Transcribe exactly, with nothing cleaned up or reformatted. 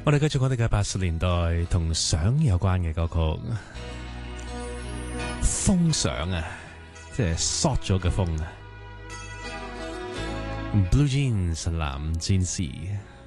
我哋繼續我哋嘅八十年代同相有關嘅歌曲，風相啊，即係 short 咗嘅風啊。Blue Jeans 藍戰士。